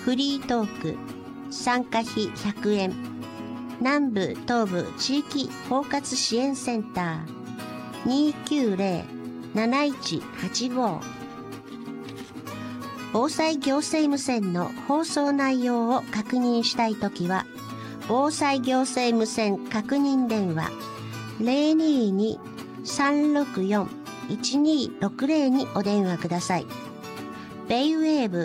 フリートーク、参加費100円。南部東部地域包括支援センター 290-7185。防災行政無線の放送内容を確認したいときは、防災行政無線確認電話 022-364-1260 にお電話ください。ベイウェーブ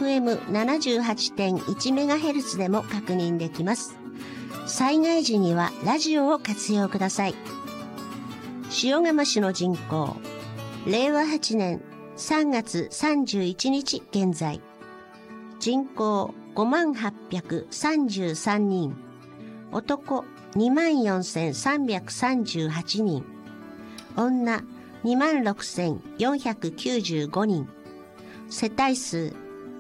FM78.1MHz でも確認できます。災害時にはラジオを活用ください。塩釜市の人口、令和8年3月31日現在、人口54,833人、男24,338人、女26,495人、世帯数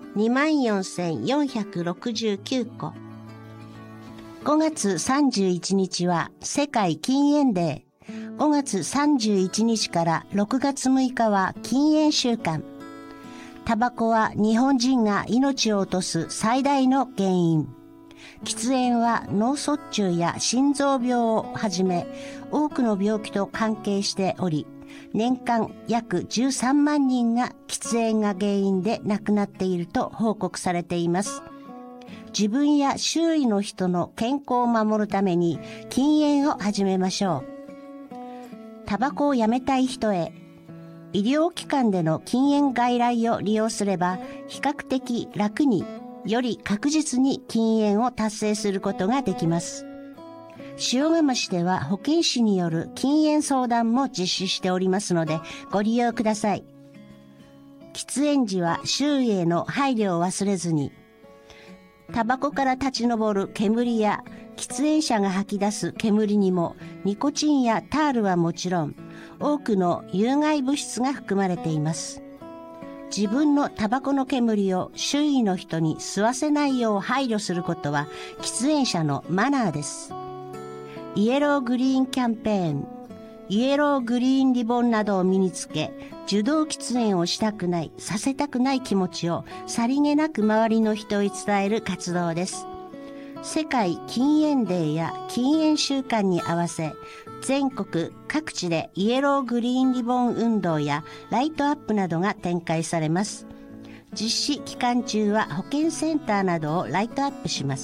24,469戸。5月31日は世界禁煙デー。5月31日から6月6日は禁煙週間。タバコは日本人が命を落とす最大の原因。喫煙は脳卒中や心臓病をはじめ多くの病気と関係しており、年間約13万人が喫煙が原因で亡くなっていると報告されています。自分や周囲の人の健康を守るために禁煙を始めましょう。タバコをやめたい人へ、医療機関での禁煙外来を利用すれば比較的楽により確実に禁煙を達成することができます。塩釜市では保健師による禁煙相談も実施しておりますのでご利用ください。喫煙時は周囲への配慮を忘れずに、タバコから立ち上る煙や喫煙者が吐き出す煙にもニコチンやタールはもちろん多くの有害物質が含まれています。自分のタバコの煙を周囲の人に吸わせないよう配慮することは喫煙者のマナーです。イエローグリーンキャンペーン、イエローグリーンリボンなどを身につけ、受動喫煙をしたくない、させたくない気持ちをさりげなく周りの人に伝える活動です。世界禁煙デーや禁煙週間に合わせ、全国各地でイエローグリーンリボン運動やライトアップなどが展開されます。実施期間中は保健センターなどをライトアップします。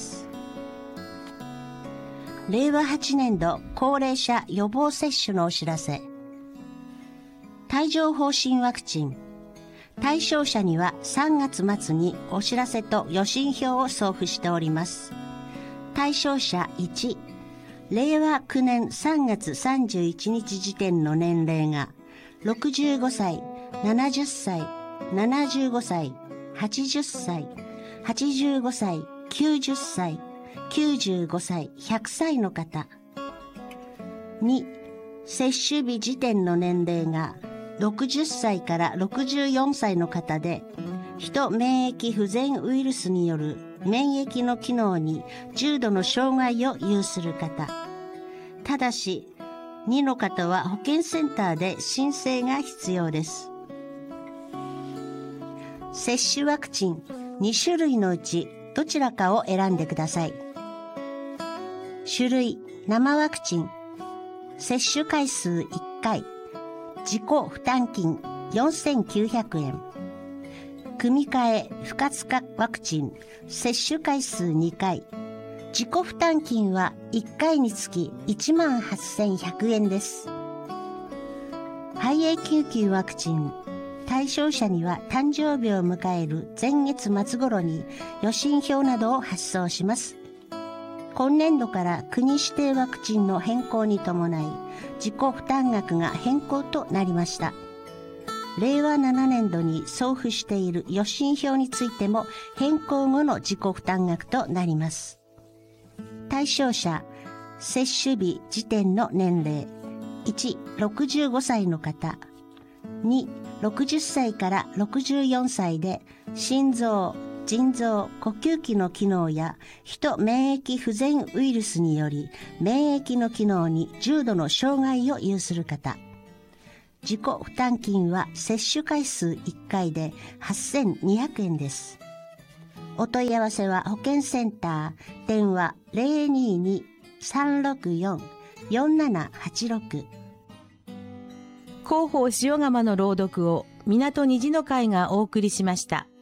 令和8年度高齢者予防接種のお知らせ。帯状疱疹ワクチン。対象者には3月末にお知らせと予診票を送付しております。対象者1、令和9年3月31日時点の年齢が65歳、70歳、75歳、80歳、85歳、90歳、95歳、100歳の方。2、接種日時点の年齢が60歳から64歳の方で、人免疫不全ウイルスによる免疫の機能に重度の障害を有する方。ただし、2の方は保健センターで申請が必要です。接種ワクチン2種類のうちどちらかを選んでください。種類、生ワクチン。接種回数1回。自己負担金4900円。組み換え不活化ワクチン。接種回数2回。自己負担金は1回につき18,100円です。肺炎救急ワクチン。対象者には誕生日を迎える前月末頃に予診票などを発送します。今年度から国指定ワクチンの変更に伴い、自己負担額が変更となりました。令和7年度に送付している予診票についても変更後の自己負担額となります。対象者、接種日時点の年齢。1、65歳の方。2、60歳から64歳で心臓、腎臓、呼吸器の機能や人免疫不全ウイルスにより免疫の機能に重度の障害を有する方。自己負担金は接種回数1回で8,200円です。 お問い合わせは保健センター、電話022-364-4786。 広報塩釜の朗読を港虹の会がお送りしました。